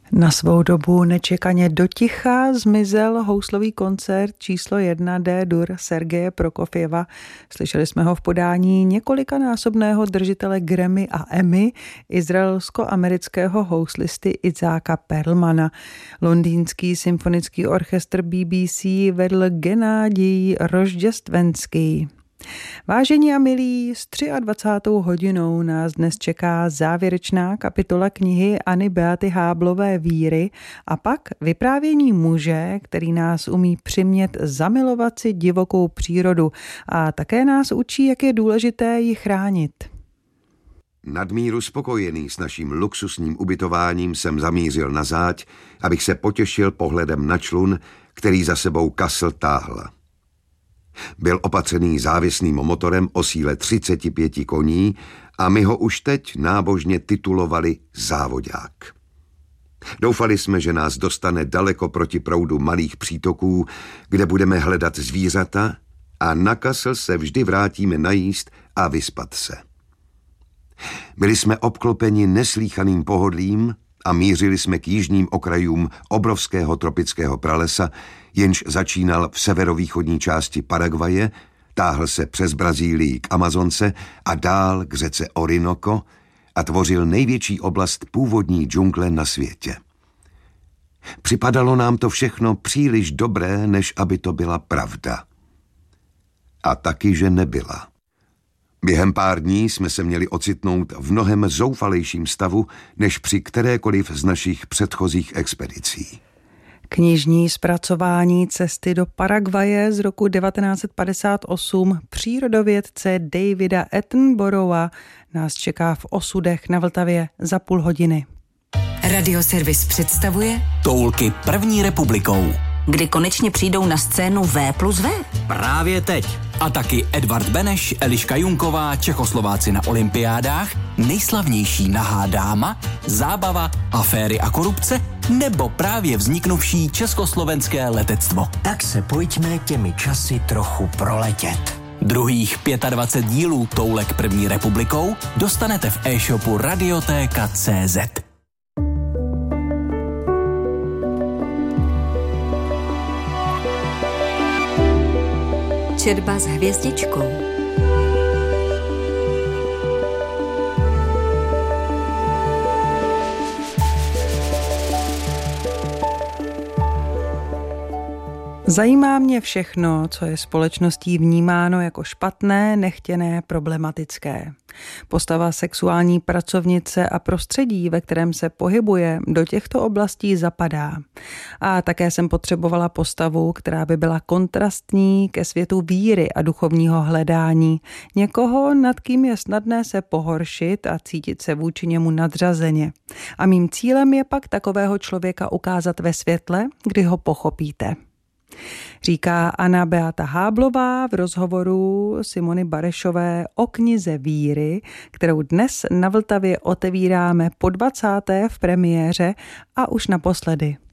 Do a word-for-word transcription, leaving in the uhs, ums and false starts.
Na svou dobu nečekaně do ticha zmizel houslový koncert číslo jedna D-dur Sergeje Prokofjeva. Slyšeli jsme ho v podání několikanásobného držitele Grammy a Emmy, izraelsko-amerického houslisty Izáka Perlmana. Londýnský symfonický orchestr B B C vedl Gennadij Rožděstvenský. Vážení a milí, s dvacátou třetí hodinou nás dnes čeká závěrečná kapitola knihy Anny Beaty Háblové Víry a pak vyprávění muže, který nás umí přimět zamilovat si divokou přírodu a také nás učí, jak je důležité ji chránit. Nadmíru spokojený s naším luxusním ubytováním jsem zamířil na záď, abych se potěšil pohledem na člun, který za sebou Kassel táhla. Byl opatřený závěsným motorem o síle třicet pět koní a my ho už teď nábožně titulovali závodák. Doufali jsme, že nás dostane daleko proti proudu malých přítoků, kde budeme hledat zvířata a na Kassel se vždy vrátíme najíst a vyspat se. Byli jsme obklopeni neslýchaným pohodlím a mířili jsme k jižním okrajům obrovského tropického pralesa, jenž začínal v severovýchodní části Paraguaje, táhl se přes Brazílii k Amazonce a dál k řece Orinoco a tvořil největší oblast původní džungle na světě. Připadalo nám to všechno příliš dobré, než aby to byla pravda. A taky, že nebyla. Během pár dní jsme se měli ocitnout v mnohem zoufalejším stavu, než při kterékoliv z našich předchozích expedicí. Knižní zpracování cesty do Paraguaje z roku devatenáct set padesát osm přírodovědce Davida Attenborougha nás čeká v Osudech na Vltavě za půl hodiny. Radioservis představuje Toulky první republikou. Kdy konečně přijdou na scénu V plus V? Právě teď. A taky Edvard Beneš, Eliška Junková, Čechoslováci na olympiádách, nejslavnější nahá dáma, zábava, aféry a korupce, nebo právě vzniknuvší československé letectvo. Tak se pojďme těmi časy trochu proletět. Druhých dvacet pět dílů Toulek první republikou dostanete v e-shopu radiotéka tečka cé zet. Četba s hvězdičkou. Zajímá mě všechno, co je společností vnímáno jako špatné, nechtěné, problematické. Postava sexuální pracovnice a prostředí, ve kterém se pohybuje, do těchto oblastí zapadá. A také jsem potřebovala postavu, která by byla kontrastní ke světu víry a duchovního hledání. Někoho, nad kým je snadné se pohoršit a cítit se vůči němu nadřazeně. A mým cílem je pak takového člověka ukázat ve světle, kdy ho pochopíte. Říká Anna Beata Háblová v rozhovoru Simony Barešové o knize Víry, kterou dnes na Vltavě otevíráme po dvacáté v premiéře a už naposledy.